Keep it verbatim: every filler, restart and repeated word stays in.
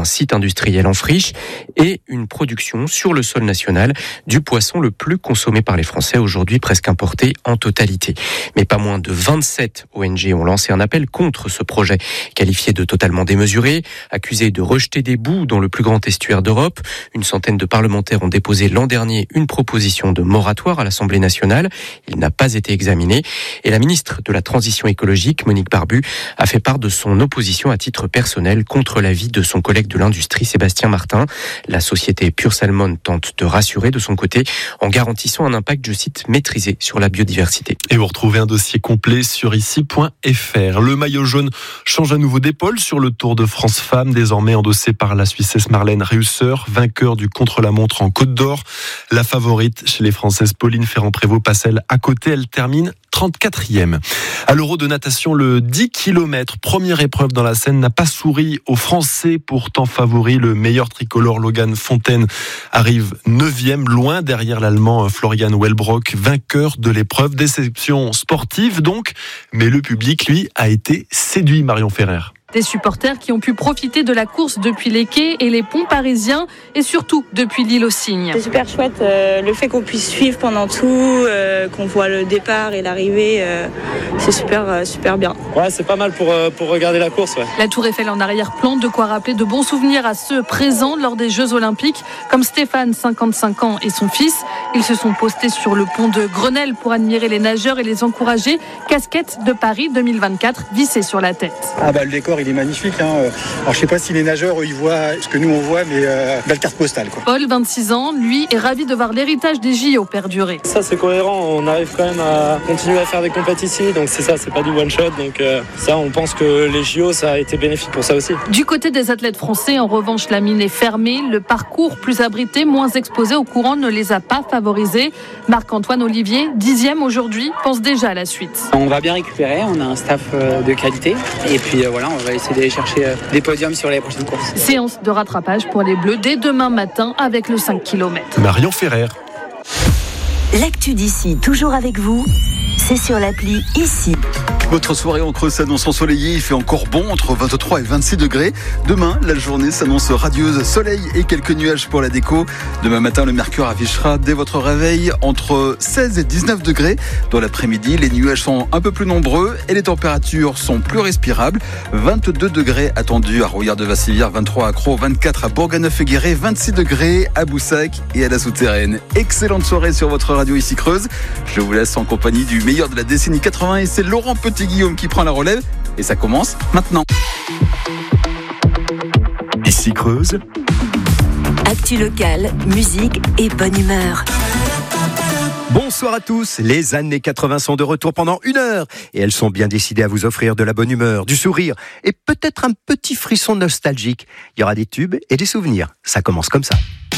d'un site industriel en friche et une production sur le sol national du poisson le plus consommé par les Français, aujourd'hui presque importé en totalité. Mais pas moins de vingt-sept O N G ont lancé un appel contre ce projet, qualifié de totalement démesuré, accusé de rejeter des boues dans le plus grand estuaire d'Europe. Une centaine de parlementaires ont déposé l'an dernier une proposition de moratoire à l'Assemblée nationale. Il n'a pas été examiné. Et la ministre de la Transition écologique, Monique Barbu, a fait part de son opposition à titre personnel contre l'avis de son collègue de l'industrie, Sébastien Martin. La société Pure Salmon tente de rassurer de son côté en garantissant un impact, je cite, maîtrisé sur la biodiversité. Et vous retrouvez un dossier complet sur ici point f r. Le maillot jaune change à nouveau d'épaule sur le Tour de France Femmes, désormais endossé par la Suissesse Marlène Reusser, vainqueur du contre-la-montre en Côte d'Or. La favorite chez les Françaises, Pauline Ferrand-Prévot, passe elle à côté. Elle termine trente-quatrième. À l'Euro de natation, le dix kilomètres, première épreuve dans la Seine, n'a pas souri aux Français, pourtant favoris. Le meilleur tricolore Logan Fontaine arrive neuvième, loin derrière l'Allemand Florian Wellbrock, vainqueur de l'épreuve. Déception sportive donc, mais le public, lui, a été séduit, Marion Ferrer. Des supporters qui ont pu profiter de la course depuis les quais et les ponts parisiens et surtout depuis l'île aux Cygnes. C'est super chouette, euh, le fait qu'on puisse suivre pendant tout, euh, qu'on voit le départ et l'arrivée, euh, c'est super, euh, super bien. Ouais, c'est pas mal pour, euh, pour regarder la course. Ouais. La Tour Eiffel en arrière-plan, de quoi rappeler de bons souvenirs à ceux présents lors des Jeux Olympiques, comme Stéphane, cinquante-cinq ans, et son fils. Ils se sont postés sur le pont de Grenelle pour admirer les nageurs et les encourager. Casquette de Paris deux mille vingt-quatre vissée sur la tête. Ah bah le décor, il est magnifique. Hein. Alors je sais pas si les nageurs eux, ils voient ce que nous on voit, mais euh, belle carte postale quoi. Paul, vingt-six ans, lui est ravi de voir l'héritage des J O perdurer. Ça c'est cohérent, on arrive quand même à continuer à faire des compétitions ici, donc c'est ça, c'est pas du one shot, donc euh, ça on pense que les J O ça a été bénéfique pour ça aussi. Du côté des athlètes français, en revanche, la mine est fermée, le parcours plus abrité, moins exposé au courant ne les a pas favorisés. Marc-Antoine Olivier, dixième aujourd'hui, pense déjà à la suite. On va bien récupérer, on a un staff de qualité et puis euh, voilà, on va essayer d'aller chercher euh, des podiums sur les prochaines courses. Séance de rattrapage pour les Bleus dès demain matin avec le cinq kilomètres. Marion Ferrer. L'actu d'ici, toujours avec vous, c'est sur l'appli Ici. Votre soirée en Creuse s'annonce ensoleillée, il fait encore bon entre vingt-trois et vingt-six degrés. Demain, la journée s'annonce radieuse, soleil et quelques nuages pour la déco. Demain matin, le mercure affichera dès votre réveil entre seize et dix-neuf degrés. Dans l'après-midi, les nuages sont un peu plus nombreux et les températures sont plus respirables. vingt-deux degrés attendus à Rouillard-de-Vassivière, vingt-trois à Crau, vingt-quatre à Bourganeuf-et-Guéret, vingt-six degrés à Boussac et à la Souterraine. Excellente soirée sur votre radio Ici Creuse. Je vous laisse en compagnie du meilleur de la décennie quatre-vingts et c'est Laurent Petit-Guillaume qui prend la relève et ça commence maintenant. Ici Creuse. Actu locale, musique et bonne humeur. Bonsoir à tous, les années quatre-vingts sont de retour pendant une heure et elles sont bien décidées à vous offrir de la bonne humeur, du sourire et peut-être un petit frisson nostalgique. Il y aura des tubes et des souvenirs, ça commence comme ça.